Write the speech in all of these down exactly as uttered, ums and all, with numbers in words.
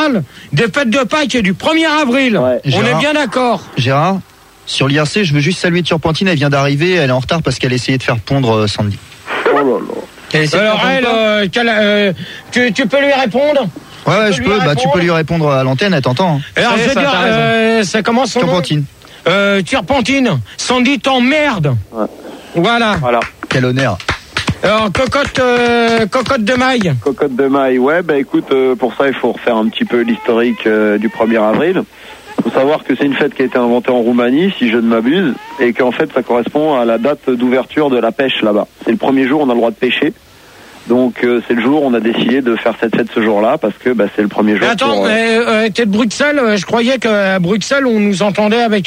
parle des fêtes de Pâques et du premier avril. Ouais. On Gérard, est bien d'accord. Gérard, sur l'I R C, je veux juste saluer Turpentine, elle vient d'arriver, elle est en retard parce qu'elle essayait de faire pondre euh, Sandy. Oh là là. Alors elle, euh, euh, tu, tu peux lui répondre? Ouais, ouais, je peux, bah tu peux lui répondre à l'antenne, elle t'entend. Hein. Alors je veux dire, euh, ça commence son Turpentine. Euh, Turpentine, Sandy t'emmerde. Ouais. Voilà. Voilà. Quel honneur. Alors, cocotte, euh, cocotte de maille. Cocotte de maille, ouais, bah écoute, euh, pour ça, il faut refaire un petit peu l'historique euh, du premier avril. Il faut savoir que c'est une fête qui a été inventée en Roumanie, si je ne m'abuse, et qu'en fait, ça correspond à la date d'ouverture de la pêche là-bas. C'est le premier jour où on a le droit de pêcher. Donc, euh, c'est le jour où on a décidé de faire cette fête ce jour-là, parce que bah, c'est le premier jour. Mais attends, pour, euh... euh, t'es de Bruxelles, je croyais qu'à Bruxelles, on nous entendait avec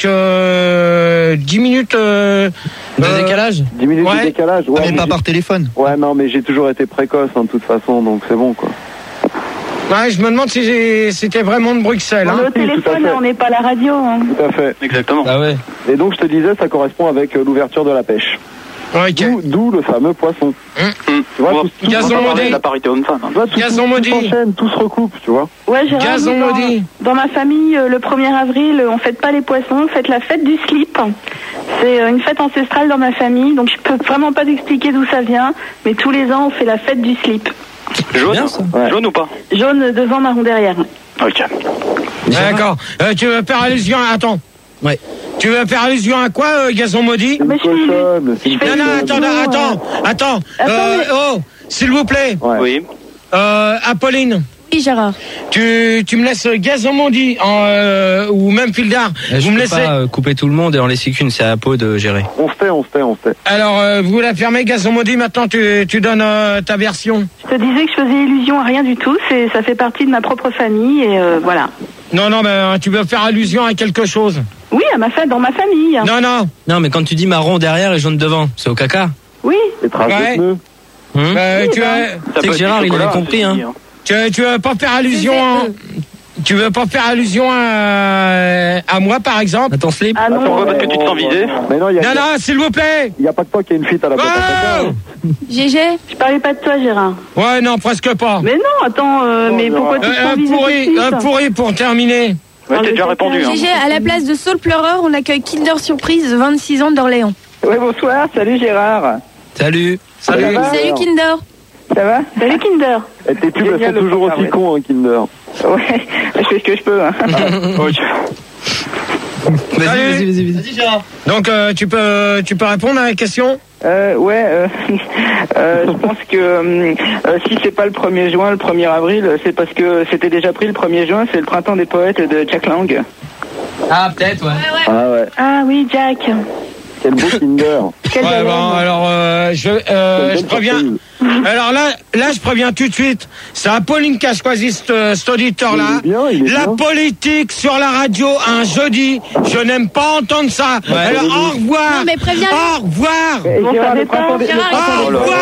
euh, dix minutes euh, de euh, décalage. dix minutes ouais. de décalage, ouais. Ah, mais pas par téléphone. Ouais, non, mais j'ai toujours été précoce, hein, de toute façon, donc c'est bon, quoi. Ouais, je me demande si c'était vraiment de Bruxelles. Hein. On est au téléphone, on n'est pas à la radio. Hein. Tout à fait. Exactement. Ah ouais. Et donc, je te disais, ça correspond avec euh, l'ouverture de la pêche. Okay. D'où, d'où le fameux poisson. Mmh. Tu vois, tout, tout, Gazon maudit. La parité homme-femme. Tu vois, tout, Gazon maudit. Tout s'enchaîne, tout se recoupe, tu vois. Ouais, Gérard, Gazon dans, maudit. Dans ma famille, le premier avril, on fête pas les poissons, on fête la fête du slip. C'est une fête ancestrale dans ma famille, donc je peux vraiment pas t'expliquer d'où ça vient, mais tous les ans, on fait la fête du slip. Jaune, bien, ça. Ouais. Jaune ou pas? Jaune devant, marron derrière. Ok. D'accord. Euh, tu veux faire allusion à... Attends. Ouais. Tu veux faire allusion à quoi, euh, Gazon maudit? Une cochonne. Je fais... Non, non, attends, non, attends, attends. Euh, oh, s'il vous plaît. Ouais. Oui. Euh, Apolline. Oui, Gérard. Tu, tu me laisses Gazon maudit en, euh, ou même Fildar. Je vous peux me laissez pas euh, couper tout le monde et en laisser qu'une, c'est à Apo de gérer. On se tait, on se tait, on se tait. Alors, euh, vous la fermez, Gazon maudit. Maintenant, tu, tu donnes euh, ta version. Je te disais que je faisais illusion à rien du tout. C'est, ça fait partie de ma propre famille et euh, voilà. Non, non, mais euh, tu veux faire allusion à quelque chose? Oui, à ma fa- dans ma famille. Non, non. Non, mais quand tu dis marron derrière et jaune devant, c'est au caca. Oui. Les traces ouais. de pneus. Hum euh, oui, tu ben. veux... C'est que Gérard, il avait compris, hein. Tu, tu veux pas faire allusion à... Tu veux pas faire allusion à, à moi, par exemple? À ton slip? Ah non, Attends, ouais, parce que tu te sens visé. Mais non, y a, non, non, s'il vous plaît. Il n'y a pas que toi qui a une fuite à la boîte à caca. Gégé, je parlais pas de toi, Gérard. Ouais, non, presque pas. Mais non, attends, euh, Oh, mais non. pourquoi tu te Euh, sens un visé tout de pourri, suite un pourri pour terminer. Ouais, t'as déjà répondu. Hein. Gégé, à la place de Saul Pleureur, on accueille Kinder Surprise, vingt-six ans d'Orléans. Oui, bonsoir, salut Gérard. Salut. Salut. Ça va, Salut Kinder. Ça va? Salut Kinder. Et tes pubs, elles Génial, sont toujours le aussi programme, cons, hein, Kinder. Ouais, je fais ce que je peux. Hein. Ok. Vas-y, Salut. vas-y, vas-y, vas-y. Vas-y, Gérard. Donc, euh, tu peux, tu peux répondre à la question? Euh, ouais, euh, euh, je pense que euh, si c'est pas le premier juin, le premier avril, c'est parce que c'était déjà pris le premier juin, c'est le printemps des poètes de Jack Lang. Ah, peut-être, ouais. Ah ouais. Ah oui, Jack. Quel beau Kinder. Quel Ouais, bel bon, homme. alors, euh, je, euh, je préviens. Alors là, là, je préviens tout de suite. C'est Apolline qui a choisi cet auditeur-là. Il est bien, il est La bien. politique sur la radio un jeudi, je n'aime pas entendre ça. Ouais. Alors, au revoir. Non, mais préviens-le. Au revoir. Et Bon, Gérard, ça le dépend, printemps des, le Gérard, printemps Au des revoir.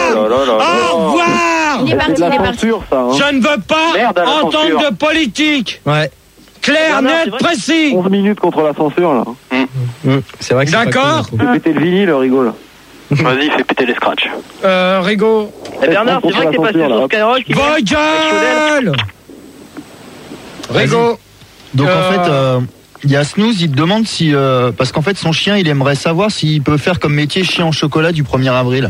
Au revoir. Il est C'est parti, de il la est parti. censure, ça. Hein. Je ne veux pas Merde à la entendre censure. de politique. Ouais. Clair, Bernard, c'est net, vrai. précis. onze minutes contre la censure, là. Mmh. C'est vrai que c'est pas D'accord. cool, Fais péter le vinyle, rigole. Vas-y, fais péter les scratchs. Euh, Rigaud. Et Bernard, c'est vrai que t'es passé sur Skyrock. il- Vos gueules. Rigaud. Donc Euh, en fait, euh, il y a Snooze, il te demande si... euh, parce qu'en fait, son chien, il aimerait savoir s'il peut faire comme métier chien en chocolat du premier avril.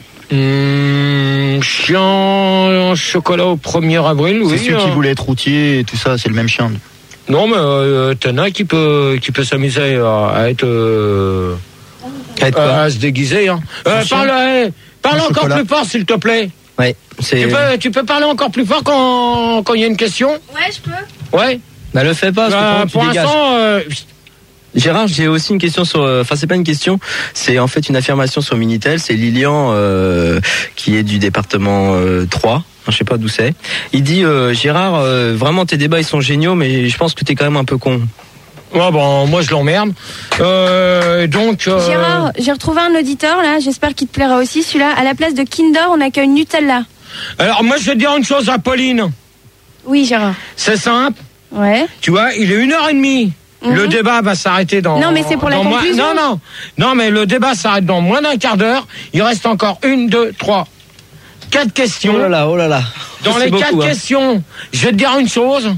Mmh, chien en chocolat au premier avril, oui. C'est celui euh. qui voulait être routier et tout ça, c'est le même chien. Non, mais euh, t'en as qui peut, qui peut s'amuser à, à être... Euh, Arrête quoi. à, à se déguiser. Hein. Euh, chien. parle euh, parle Un encore chocolat. plus fort, s'il te plaît. Ouais, c'est. Tu peux, tu peux parler encore plus fort quand quand il y a une question. Ouais, je peux. Ouais. Bah, le fais pas, parce que Euh, comment pour tu dégages. l'instant, euh, Gérard, j'ai aussi une question sur. Enfin, c'est pas une question, c'est en fait une affirmation sur Minitel. C'est Lilian euh, qui est du département euh, trois. Je sais pas d'où c'est. Il dit euh, Gérard, euh, vraiment tes débats ils sont géniaux, mais je pense que t'es quand même un peu con. ouais, bon, moi je l'emmerde. Euh, donc. Euh, Gérard, j'ai retrouvé un auditeur là, j'espère qu'il te plaira aussi celui-là. À la place de Kinder, on accueille Nutella. Alors moi je vais te dire une chose à Pauline. Oui, Gérard. C'est simple. Ouais. Tu vois, il est une heure et demie. Mhm. Le débat va s'arrêter dans. Non, mais c'est pour la dans moins- conclusion. Non, non, non, mais le débat s'arrête dans moins d'un quart d'heure. Il reste encore une, deux, trois, quatre questions. Oh là là, oh là là. Dans C'est les beaucoup, quatre hein. questions, je vais te dire une chose.